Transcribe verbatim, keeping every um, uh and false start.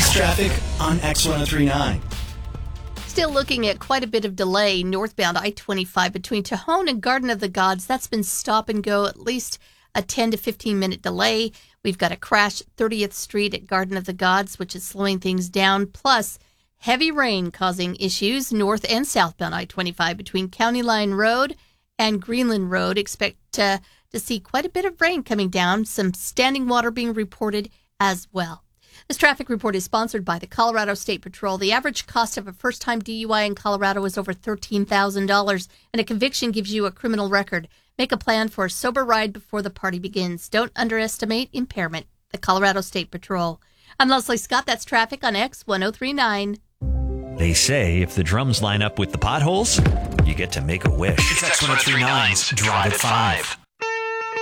Next traffic on X ten thirty-nine. Still looking at quite a bit of delay northbound I twenty-five between Tejon and Garden of the Gods. That's been stop and go, at least a ten to fifteen minute delay. We've got a crash at thirtieth Street at Garden of the Gods, which is slowing things down. Plus, heavy rain causing issues north and southbound I twenty-five between County Line Road and Greenland Road. Expect uh, to see quite a bit of rain coming down. Some standing water being reported as well. This traffic report is sponsored by the Colorado State Patrol. The average cost of a first-time D U I in Colorado is over thirteen thousand dollars, and a conviction gives you a criminal record. Make a plan for a sober ride before the party begins. Don't underestimate impairment. The Colorado State Patrol. I'm Leslie Scott. That's traffic on X ten thirty-nine. They say if the drums line up with the potholes, you get to make a wish. It's X ten thirty-nine's Drive at five.